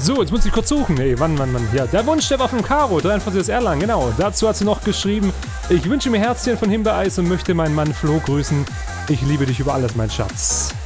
So, jetzt muss ich kurz suchen. Ey, Mann. Ja, der Wunsch, der war von Caro, 43 aus Erlangen, genau. Dazu hat sie noch geschrieben, ich wünsche mir Herzchen von Himbeereis und möchte meinen Mann Flo grüßen. Ich liebe dich über alles, mein Schatz.